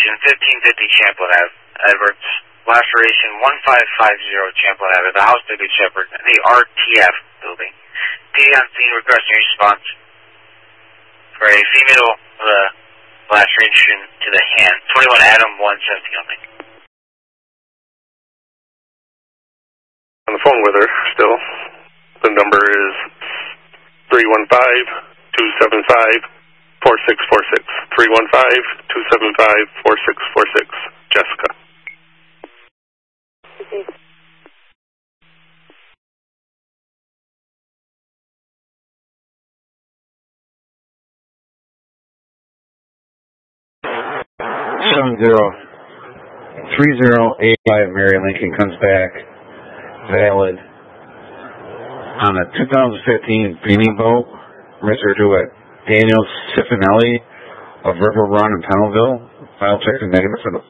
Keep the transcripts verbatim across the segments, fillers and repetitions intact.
Station, fifteen fifty Champlain Avenue, Edwards. Laceration one five five zero Champlain Avenue, the house to Good Shepherd, and the R T F building. P D on scene requesting response for a female with a laceration to the hand. twenty-one Adam one seventeen only. On the phone with her still. The number is three one five, two seven five, four six four six. three one five, two seven five, four six four six. Jessica. Seven zero three zero eight five Mary Lincoln comes back valid on a two thousand fifteen Beanie boat registered to a Daniel Cifinelli of River Run in Pennellville. File check is negative for the.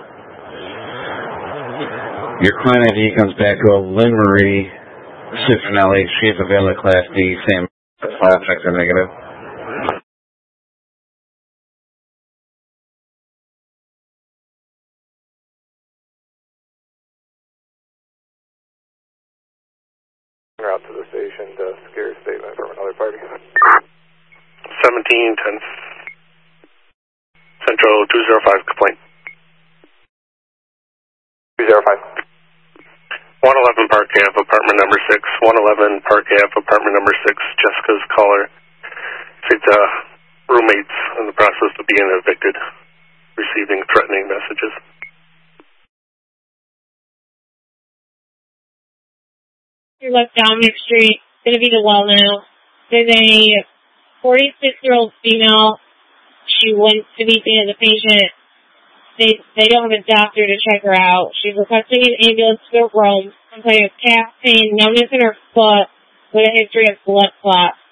Your client I D comes back to a Lynn Marie Cifinelli. She is a valid Class D. Same file checks are negative. Out to the station to secure a statement from another party. seventeen ten Central two zero five complaint. two zero five. one eleven Park Ave, apartment number six. one eleven Park Ave, apartment number six. Jessica's caller. Said the roommates in the process of being evicted, receiving threatening messages. Your left Dominic Street, going to be the well now. There's a forty-six-year-old female. She wants to be seen as a patient. They they don't have a doctor to check her out. She's requesting an ambulance to her room. Complaining of calf pain, numbness in her foot, with a history of blood clots.